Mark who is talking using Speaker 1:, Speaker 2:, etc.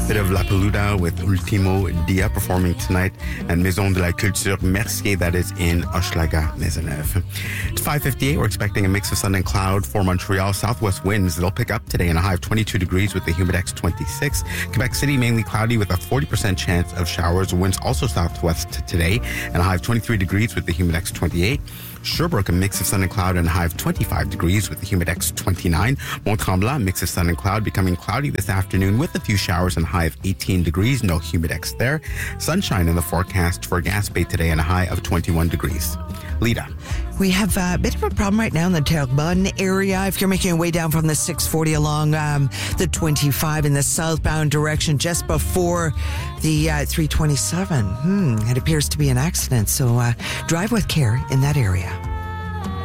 Speaker 1: Bit of La Peluda with Ultimo Dia performing tonight, and Maison de la Culture Mercier, that is in Hochelaga, Maisonneuve. It's 5:58. We're expecting a mix of sun and cloud for Montreal. Southwest winds, they'll pick up today in a high of 22 degrees with the Humidex 26. Quebec City, mainly cloudy with a 40% chance of showers. Winds also southwest today and a high of 23 degrees with the Humidex 28. Sherbrooke, a mix of sun and cloud and a high of 25 degrees with the Humidex 29. Mont-Tremblant, mix of sun and cloud, becoming cloudy this afternoon with a few showers and a high of 18 degrees. No Humidex there. Sunshine in the forecast for Gaspé today and a high of 21 degrees. Lita.
Speaker 2: We have a bit of a problem right now in the Terrebonne area. If you're making your way down from the 640 along the 25 in the southbound direction just before the 327. It appears to be an accident, so drive with care in that area.